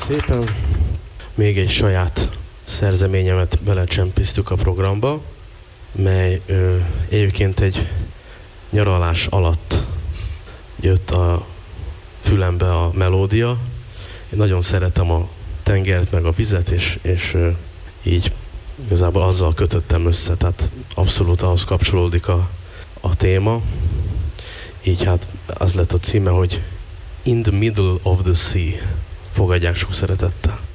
szépen. Még egy saját szerzeményemet belecsempésztük a programba, mely egyébként egy nyaralás alatt jött a fülembe a melódia. Én nagyon szeretem a tengert, meg a vizet, és így igazából azzal kötöttem össze, tehát abszolút ahhoz kapcsolódik a téma. Így hát az lett a címe, hogy In the Middle of the Sea. Fogadják sok szeretettel.